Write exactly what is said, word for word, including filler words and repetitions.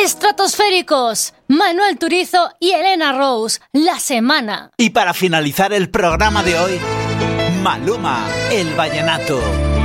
Estratosféricos, Manuel Turizo y Elena Rose, La Semana. Y para finalizar el programa de hoy, Maluma, el vallenato.